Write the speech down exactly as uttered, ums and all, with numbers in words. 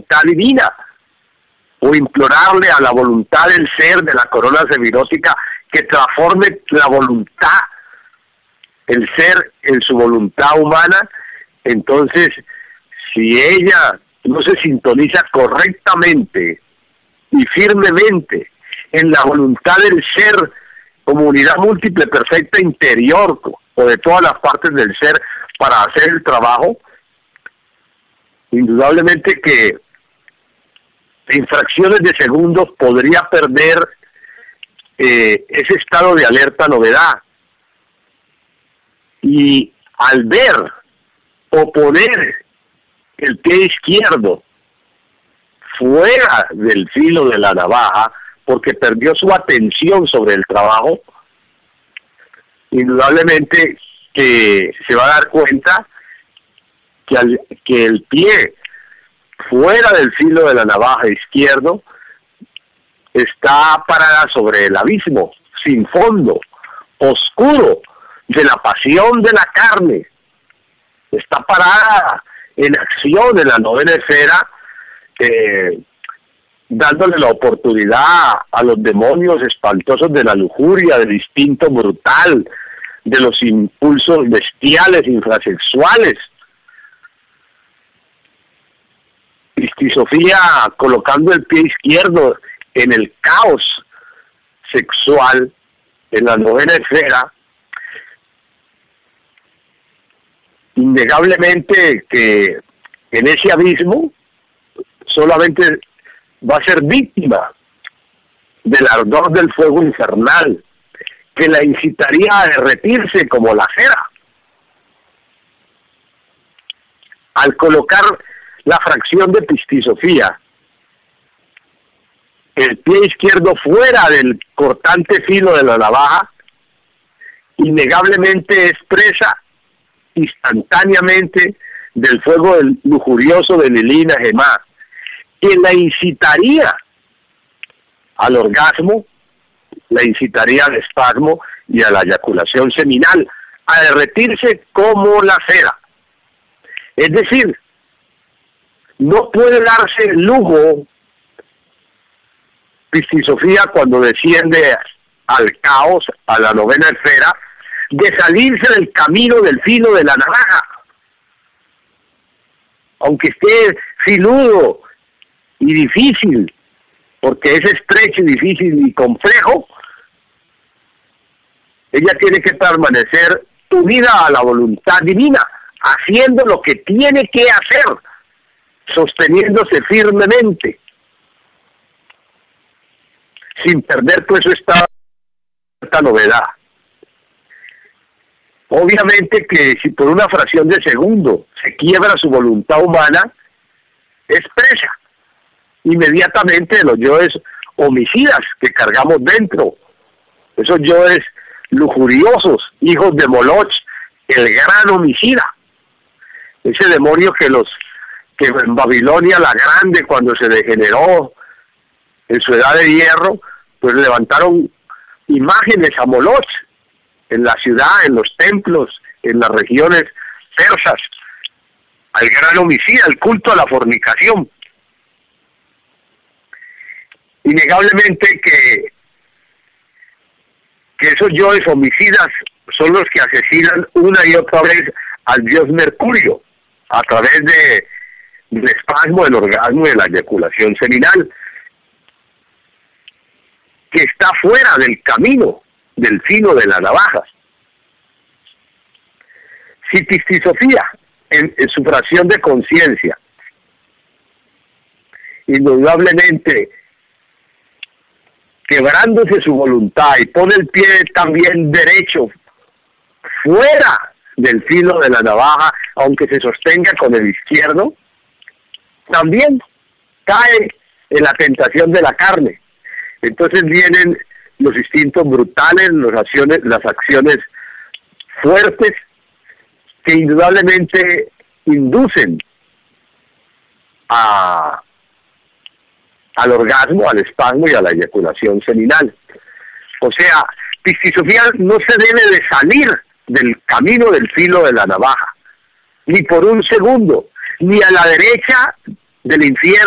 voluntad divina, o implorarle a la voluntad del ser de la corona sefirótica que transforme la voluntad, el ser en su voluntad humana. Entonces, si ella no se sintoniza correctamente y firmemente en la voluntad del ser como unidad múltiple perfecta interior o de todas las partes del ser para hacer el trabajo, indudablemente que en fracciones de segundos podría perder eh, ese estado de alerta novedad. Y al ver o poner el pie izquierdo fuera del filo de la navaja, porque perdió su atención sobre el trabajo, indudablemente que se va a dar cuenta que, al, que el pie fuera del filo de la navaja izquierdo está parada sobre el abismo, sin fondo, oscuro, de la pasión de la carne. Está parada en acción en la novena esfera, eh, dándole la oportunidad a los demonios espantosos de la lujuria, del instinto brutal, de los impulsos bestiales, infrasexuales. Pistisofía colocando el pie izquierdo en el caos sexual, en la novena esfera, innegablemente que en ese abismo solamente va a ser víctima del ardor del fuego infernal, que la incitaría a derretirse como la cera. Al colocar la fracción de pistisofía, el pie izquierdo fuera del cortante filo de la navaja, innegablemente es presa instantáneamente del fuego del lujurioso de Lilina Gemá, que la incitaría al orgasmo, la incitaría al espasmo y a la eyaculación seminal, a derretirse como la cera. Es decir, no puede darse el lujo Pistisofía cuando desciende al caos, a la novena esfera, de salirse del camino del filo de la navaja. Aunque esté filudo y difícil, porque es estrecho y difícil y complejo, ella tiene que permanecer unida a la voluntad divina, haciendo lo que tiene que hacer, sosteniéndose firmemente, sin perder pues esta, esta novedad. Obviamente que si por una fracción de segundo se quiebra su voluntad humana, es presa inmediatamente de los yoes homicidas que cargamos dentro, esos yoes lujuriosos, hijos de Moloch, el gran homicida, ese demonio que los que en Babilonia la Grande, cuando se degeneró en su edad de hierro, pues levantaron imágenes a Moloch en la ciudad, en los templos, en las regiones persas, al gran homicida, el culto a la fornicación. Innegablemente que, que esos yoes homicidas son los que asesinan una y otra vez al dios Mercurio, a través de del espasmo, del orgasmo y de la eyaculación seminal, que está fuera del camino del filo de la navaja. Si Pistisofía, en, en su fracción de conciencia, indudablemente quebrándose su voluntad y pone el pie también derecho fuera del filo de la navaja, aunque se sostenga con el izquierdo, también cae en la tentación de la carne. Entonces vienen los instintos brutales, las acciones, las acciones fuertes, que indudablemente inducen a, al orgasmo, al espasmo y a la eyaculación seminal. O sea, Pistisofía no se debe de salir del camino del filo de la navaja, ni por un segundo, ni a la derecha del infierno,